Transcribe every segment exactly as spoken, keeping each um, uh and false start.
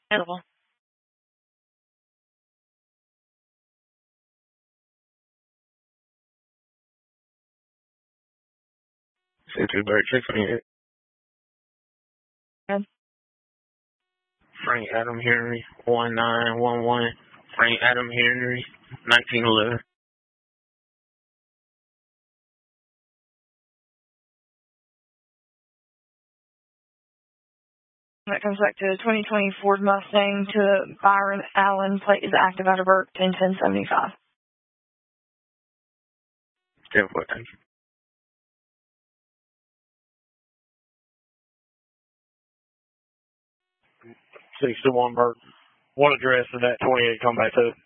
Available. Century Bird, six twenty-eight. Good. Frank Adam Henry, one nine one one. Frank Adam Henry, nineteen eleven. That comes back to twenty twenty Ford Mustang to Byron Allen. Plate is active out of Burke, ten ten seventy-five. ten four, thank you. six to one Burke. What address did that twenty-eight come back to?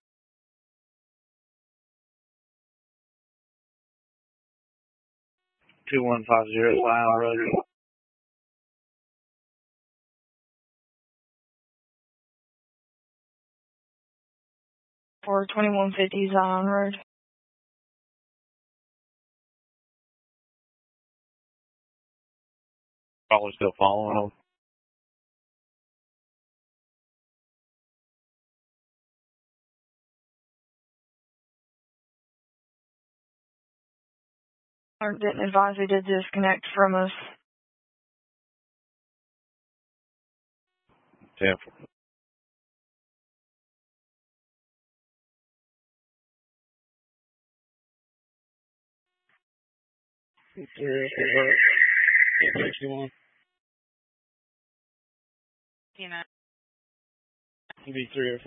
two one five zero Lyle Road. For twenty-one fifty Zion Road. Probably still following them. Or didn't advise we did disconnect from us. ten four. sixty-one. You know. B three